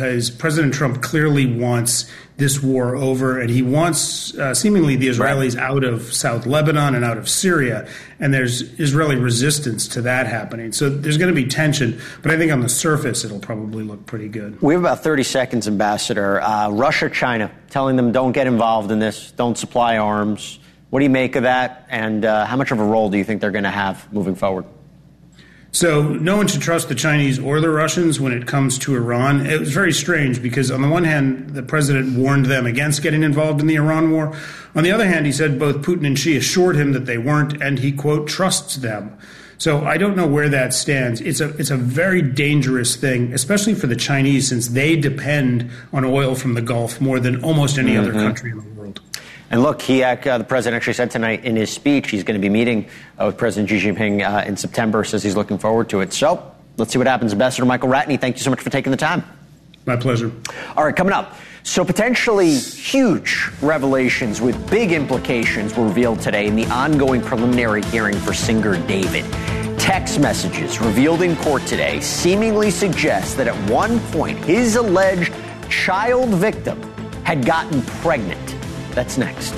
because President Trump clearly wants this war over, and he wants seemingly the Israelis out of South Lebanon and out of Syria, and there's Israeli resistance to that happening. So there's going to be tension, but I think on the surface it'll probably look pretty good. We have about 30 seconds, Ambassador. Russia, China, telling them don't get involved in this, don't supply arms. What do you make of that, and how much of a role do you think they're going to have moving forward? So no one should trust the Chinese or the Russians when it comes to Iran. It was very strange because on the one hand, the president warned them against getting involved in the Iran war. On the other hand, he said both Putin and Xi assured him that they weren't, and he, quote, trusts them. So I don't know where that stands. It's a very dangerous thing, especially for the Chinese, since they depend on oil from the Gulf more than almost any other country in the world. And look, the president actually said tonight in his speech he's going to be meeting with President Xi Jinping in September, says he's looking forward to it. So let's see what happens. Ambassador Michael Ratney, thank you so much for taking the time. My pleasure. All right, coming up. So potentially huge revelations with big implications were revealed today in the ongoing preliminary hearing for singer David. Text messages revealed in court today seemingly suggest that at one point his alleged child victim had gotten pregnant. That's next.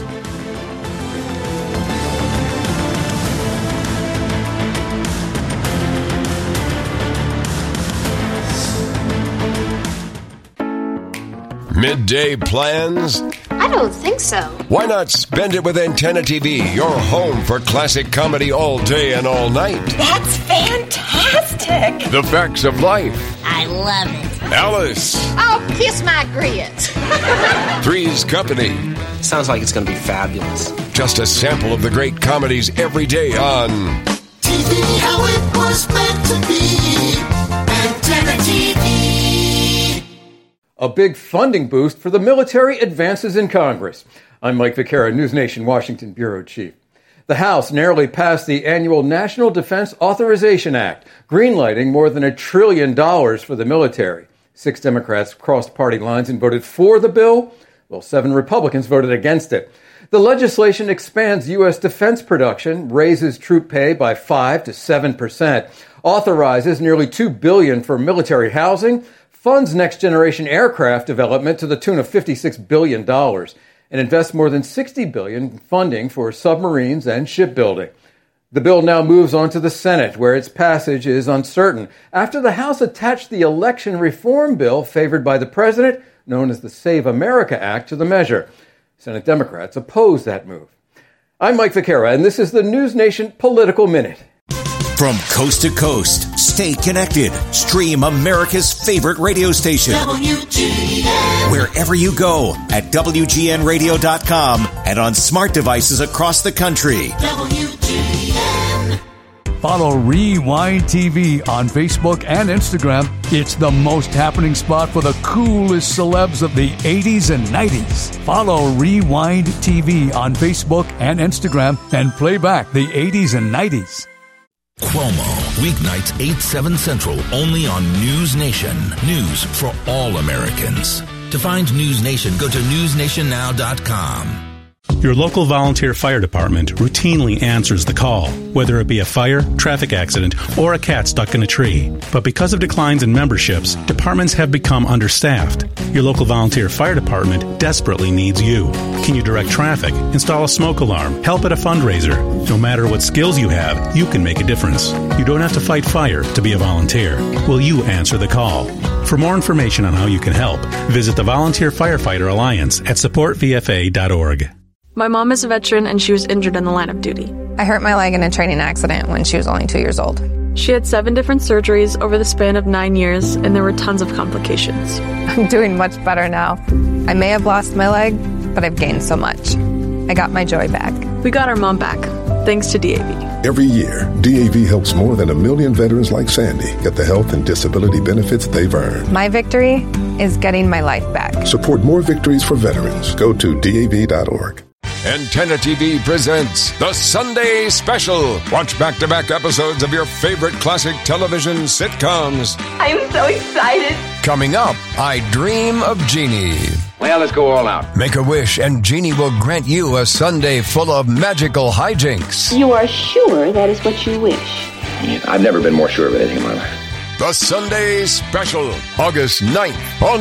Midday plans? I don't think so. Why not spend it with Antenna TV, your home for classic comedy all day and all night? That's fantastic. The Facts of Life. I love it. Alice. Oh, kiss my grits. Three's Company. Sounds like it's going to be fabulous. Just a sample of the great comedies every day on TV, how it was meant to be. Antenna TV. A big funding boost for the military advances in Congress. I'm Mike Vaquera, News Nation Washington Bureau Chief. The House narrowly passed the annual National Defense Authorization Act, greenlighting more than $1 trillion for the military. 6 Democrats crossed party lines and voted for the bill, while 7 Republicans voted against it. The legislation expands U.S. defense production, raises troop pay by 5 to 7%, authorizes nearly $2 billion for military housing, funds next-generation aircraft development to the tune of $56 billion, and invests more than $60 billion in funding for submarines and shipbuilding. The bill now moves on to the Senate, where its passage is uncertain, after the House attached the election reform bill favored by the president, known as the Save America Act, to the measure. Senate Democrats oppose that move. I'm Mike Vaquera, and this is the News Nation Political Minute. From coast to coast, stay connected. Stream America's favorite radio station. WGN. Wherever you go at WGNradio.com and on smart devices across the country. WGN. Follow Rewind TV on Facebook and Instagram. It's the most happening spot for the coolest celebs of the 80s and 90s. Follow Rewind TV on Facebook and Instagram and play back the 80s and 90s. Cuomo, weeknights 8, 7 Central, only on News Nation. News for all Americans. To find News Nation, go to newsnationnow.com. Your local volunteer fire department routinely answers the call, whether it be a fire, traffic accident, or a cat stuck in a tree. But because of declines in memberships, departments have become understaffed. Your local volunteer fire department desperately needs you. Can you direct traffic, install a smoke alarm, help at a fundraiser? No matter what skills you have, you can make a difference. You don't have to fight fire to be a volunteer. Will you answer the call? For more information on how you can help, visit the Volunteer Firefighter Alliance at supportvfa.org. My mom is a veteran and she was injured in the line of duty. I hurt my leg in a training accident when she was only 2 years old. She had 7 different surgeries over the span of 9 years, and there were tons of complications. I'm doing much better now. I may have lost my leg, but I've gained so much. I got my joy back. We got our mom back, thanks to DAV. Every year, DAV helps more than 1 million veterans like Sandy get the health and disability benefits they've earned. My victory is getting my life back. Support more victories for veterans. Go to DAV.org. Antenna TV presents The Sunday Special. Watch back-to-back episodes of your favorite classic television sitcoms. I'm so excited. Coming up, I Dream of Jeannie. Well, let's go all out. Make a wish and Jeannie will grant you a Sunday full of magical hijinks. You are sure that is what you wish? I've never been more sure of anything in my life. The Sunday Special, August 9th on